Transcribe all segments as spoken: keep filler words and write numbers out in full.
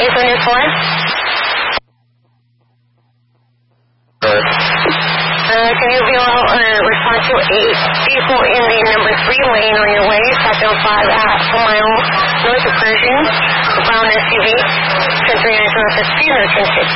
eight one four? Good. Uh, can you be able to uh, respond to eight people in the number three lane on your way, Southbound five at one mile north of Pershing, the brown S U V, ten three nine zero six two, no ten six.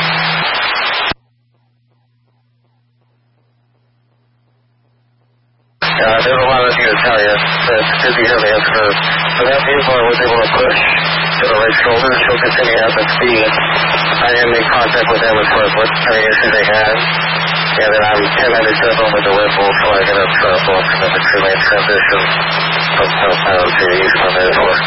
Uh, there's a lot of you to tell you, but it's good to hear the answer. So that vehicle I was able to push to the right shoulder, she'll continue at the speed. I didn't make contact with them as far as what kind of issue they had. And then I'm ten ninety-seven with the Red Bull, so I get up to uh, from the two-lane transition from southbound to the eastbound airport.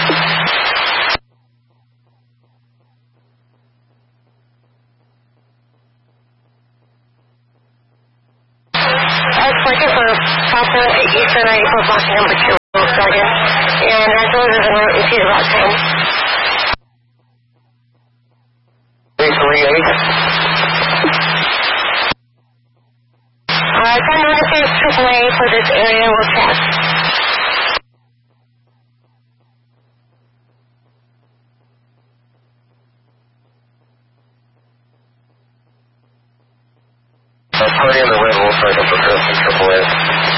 I was working for southbound to eastern ninety-four block number two, Sergeant, and as well as in route into about ten. eight three eight. Uh, come on, if there's triple A for this area, we'll check. I'll put in the Red Bull so I can protect the triple A.